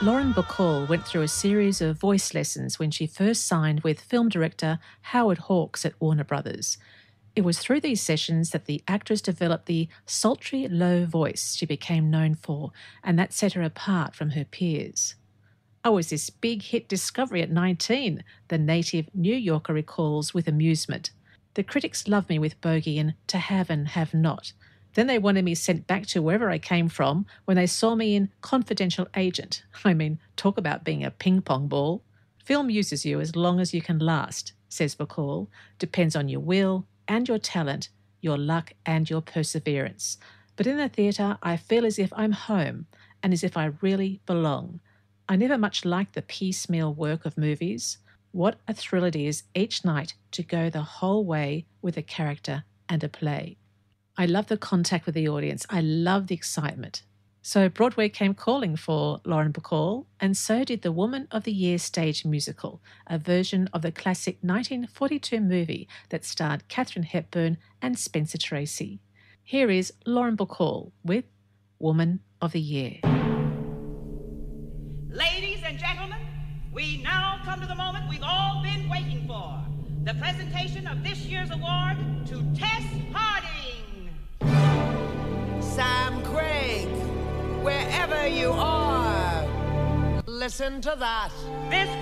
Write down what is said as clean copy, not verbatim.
Lauren Bacall went through a series of voice lessons when she first signed with film director Howard Hawks at Warner Brothers. It was through these sessions that the actress developed the sultry, low voice she became known for, and that set her apart from her peers. "I was this big hit discovery at 19, the native New Yorker recalls with amusement. The critics loved me with Bogey and To Have and Have Not. Then they wanted me sent back to wherever I came from when they saw me in Confidential Agent. I mean, talk about being a ping-pong ball. Film uses you as long as you can last," says Bacall. "Depends on your will and your talent, your luck and your perseverance. But in the theatre, I feel as if I'm home and as if I really belong. I never much liked the piecemeal work of movies. What a thrill it is each night to go the whole way with a character and a play. I love the contact with the audience. I love the excitement." So Broadway came calling for Lauren Bacall, and so did the Woman of the Year stage musical, a version of the classic 1942 movie that starred Katharine Hepburn and Spencer Tracy. Here is Lauren Bacall with Woman of the Year. Ladies and gentlemen, we now come to the moment we've all been waiting for. The presentation of this year's award to Tess Harding. Sam Craig, wherever you are, listen to that. This